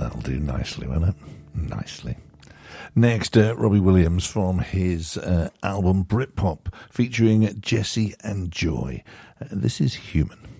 That'll do nicely, won't it? Nicely. Next, Robbie Williams from his album Britpop, featuring Jesse and Joy. This is Human.